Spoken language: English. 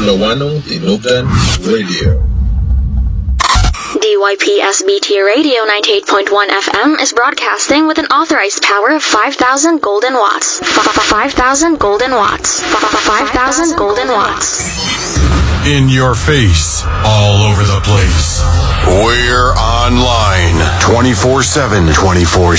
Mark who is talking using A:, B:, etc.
A: Lawano Tinugtan Radio.
B: DYPSBT Radio 98.1 FM is broadcasting with an authorized power of 5,000 golden watts. 5,000 golden watts. 5,000 golden watts.
C: In your face, all over the place. We're online 24/7.